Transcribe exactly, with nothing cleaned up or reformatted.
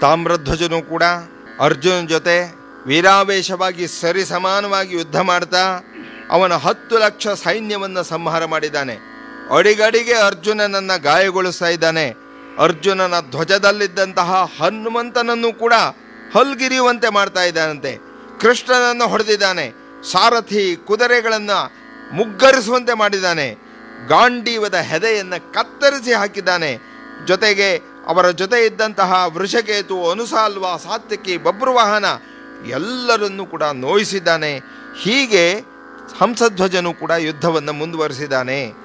ತಾಮ್ರಧ್ವಜನು ಕೂಡ ಅರ್ಜುನ ಜೊತೆ ವೀರಾವೇಶವಾಗಿ ಸರಿ ಸಮಾನವಾಗಿ ಯುದ್ಧ ಮಾಡ್ತಾ ಅವನ ಹತ್ತು ಲಕ್ಷ ಸೈನ್ಯವನ್ನು ಸಂಹಾರ ಮಾಡಿದ್ದಾನೆ. ಅಡಿಗಡಿಗೆ ಅರ್ಜುನನನ್ನು ಗಾಯಗೊಳಿಸ್ತಾ ಇದ್ದಾನೆ. ಅರ್ಜುನನ ಧ್ವಜದಲ್ಲಿದ್ದಂತಹ ಹನುಮಂತನನ್ನು ಕೂಡ ಹಲ್ಗಿರಿಯುವಂತೆ ಮಾಡ್ತಾ ಇದ್ದಾನಂತೆ. ಕೃಷ್ಣನನ್ನು ಹೊಡೆದಿದ್ದಾನೆ. ಸಾರಥಿ ಕುದುರೆಗಳನ್ನು ಮುಗ್ಗರಿಸುವಂತೆ ಮಾಡಿದ್ದಾನೆ. ಗಾಂಡೀವದ ಹೆದೆಯನ್ನು ಕತ್ತರಿಸಿ ಹಾಕಿದ್ದಾನೆ. ಜೊತೆಗೆ ಅವರ ಜೊತೆ ಇದ್ದಂತಹ ವೃಷಕೇತು, ಅನುಸಾಲ್ವ, ಸಾತ್ವಿಕಿ, ಬಬ್ರುವಾಹನ ಎಲ್ಲರನ್ನೂ ಕೂಡ ನೋಯಿಸಿದ್ದಾನೆ. ಹೀಗೆ ಹಂಸಧ್ವಜನು ಕೂಡ ಯುದ್ಧವನ್ನು ಮುಂದುವರಿಸಿದ್ದಾನೆ.